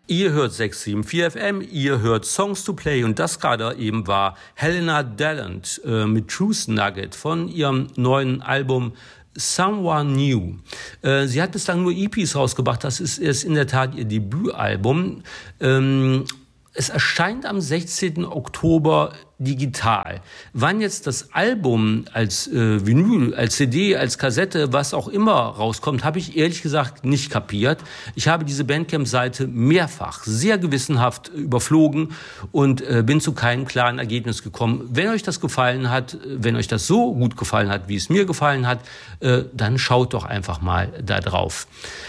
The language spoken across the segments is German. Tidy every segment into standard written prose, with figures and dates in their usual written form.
Ihr hört 674 FM, ihr hört Songs to Play und das gerade eben war Helena Dallant mit Truth Nugget von ihrem neuen Album Someone New. Sie hat bislang nur EPs rausgebracht, das ist in der Tat ihr Debütalbum. Es erscheint am 16. Oktober digital. Wann jetzt das Album als Vinyl, als CD, als Kassette, was auch immer rauskommt, habe ich ehrlich gesagt nicht kapiert. Ich habe diese Bandcamp-Seite mehrfach sehr gewissenhaft überflogen und bin zu keinem klaren Ergebnis gekommen. Wenn euch das gefallen hat, wenn euch das so gut gefallen hat, wie es mir gefallen hat, dann schaut doch einfach mal da drauf.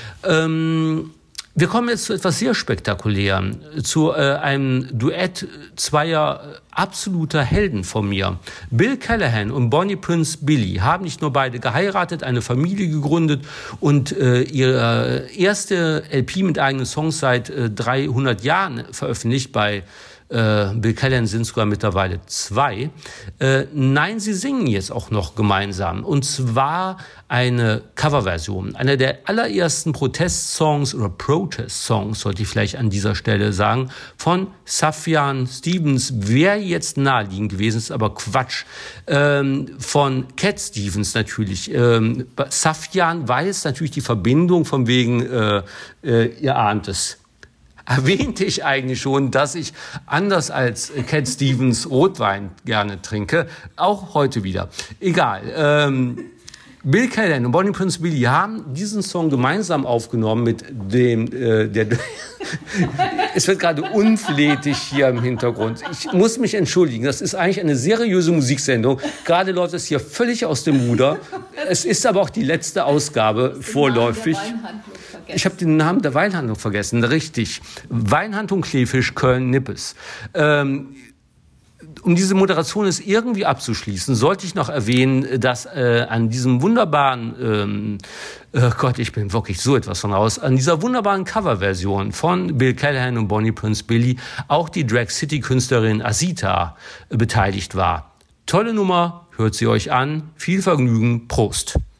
Wir kommen jetzt zu etwas sehr Spektakulärem, zu einem Duett zweier absoluter Helden von mir. Bill Callahan und Bonnie Prince Billy haben nicht nur beide geheiratet, eine Familie gegründet und ihre erste LP mit eigenen Songs seit 300 Jahren veröffentlicht. Bei Bill Callahan sind sogar mittlerweile 2. Nein, sie singen jetzt auch noch gemeinsam. Und zwar eine Coverversion. Einer der allerersten Protest-Songs oder Protest-Songs, sollte ich vielleicht an dieser Stelle sagen, von Sufjan Stevens. Wäre jetzt naheliegend gewesen, ist aber Quatsch. Von Cat Stevens natürlich. Sufjan weiß natürlich die Verbindung von wegen, ihr ahnt es. Erwähnte ich eigentlich schon, dass ich anders als Cat Stevens Rotwein gerne trinke, auch heute wieder. Egal. Bill Callahan und Bonnie Prince Billy haben diesen Song gemeinsam aufgenommen mit dem, es wird gerade unflätig hier im Hintergrund. Ich muss mich entschuldigen, das ist eigentlich eine seriöse Musiksendung. Gerade läuft es hier völlig aus dem Ruder. Es ist aber auch die letzte Ausgabe vorläufig. Ich habe den Namen der Weinhandlung vergessen, richtig. Weinhandlung Kleefisch, Köln-Nippes. Um diese Moderation es irgendwie abzuschließen, sollte ich noch erwähnen, dass an diesem wunderbaren, Gott, ich bin wirklich so etwas von raus, an dieser wunderbaren Coverversion von Bill Callahan und Bonnie Prince Billy auch die Drag City-Künstlerin Asita beteiligt war. Tolle Nummer, hört sie euch an, viel Vergnügen, Prost.